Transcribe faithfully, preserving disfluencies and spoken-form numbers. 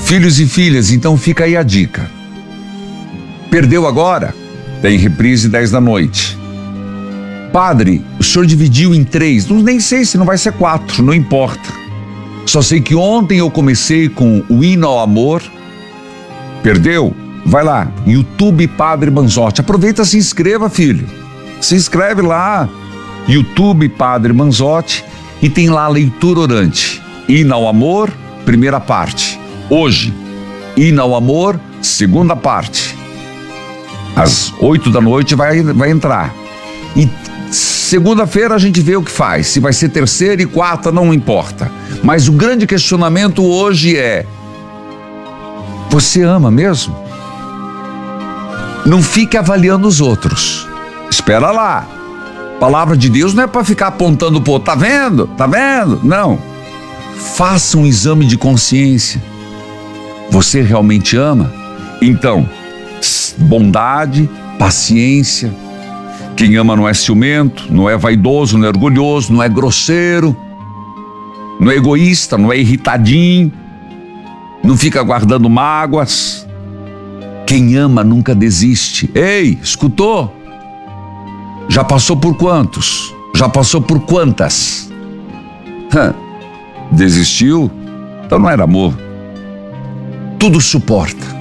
Filhos e filhas, então fica aí a dica. Perdeu agora? Tem reprise dez da noite. Padre, o senhor dividiu em três, não, nem sei se não vai ser quatro, não importa. Só sei que ontem eu comecei com o hino ao amor. Perdeu? Vai lá, YouTube Padre Manzotti. Aproveita, se inscreva, filho. Se inscreve lá, YouTube Padre Manzotti, e tem lá a leitura orante. Hino ao amor, primeira parte. Hoje, hino ao amor, segunda parte. Às oito da noite vai, vai entrar. E segunda-feira a gente vê o que faz. Se vai ser terceira e quarta, não importa. Mas o grande questionamento hoje é: você ama mesmo? Não fique avaliando os outros. Espera lá. Palavra de Deus não é para ficar apontando pro outro. Tá vendo? Tá vendo? Não. Faça um exame de consciência. Você realmente ama? Então, bondade, paciência. Quem ama não é ciumento, não é vaidoso, não é orgulhoso, não é grosseiro, não é egoísta, não é irritadinho, não fica guardando mágoas. Quem ama nunca desiste. Ei, escutou? Já passou por quantos? Já passou por quantas? Hã, desistiu? Então não era amor. Tudo suporta.